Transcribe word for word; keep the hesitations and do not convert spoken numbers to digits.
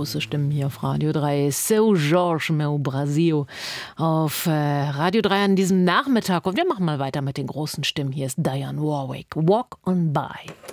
große Stimmen hier auf Radio drei. Seu Jorge Meu Brasil auf äh, Radio drei an diesem Nachmittag. Und wir machen mal weiter mit den großen Stimmen. Hier ist Dionne Warwick. Walk on By.